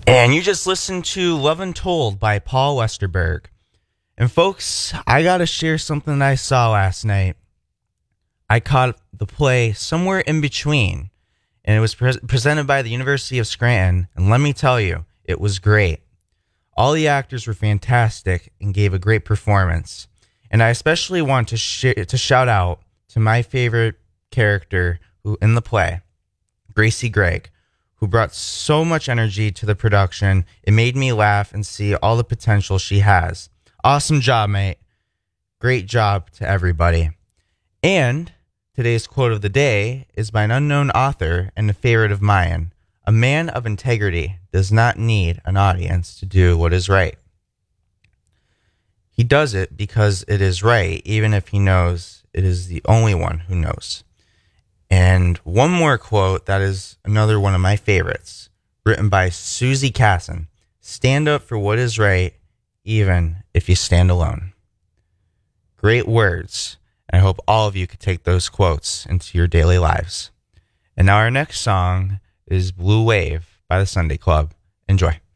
And you just listened to Love Untold by Paul Westerberg. And folks, I got to share something that I saw last night. I caught the play Somewhere in Between, and it was presented by the University of Scranton. And let me tell you, it was great. All the actors were fantastic and gave a great performance. And I especially want to shout out to my favorite character who in the play, Gracie Gregg, who brought so much energy to the production. It made me laugh and see all the potential she has. Awesome job, mate. Great job to everybody. And today's quote of the day is by an unknown author and a favorite of mine. A man of integrity does not need an audience to do what is right. He does it because it is right, even if he knows it is the only one who knows. And one more quote that is another one of my favorites, written by Susie Casson. Stand up for what is right, even if you stand alone. Great words, and I hope all of you could take those quotes into your daily lives. And now our next song is Blue Wave by the Sunday Club. Enjoy.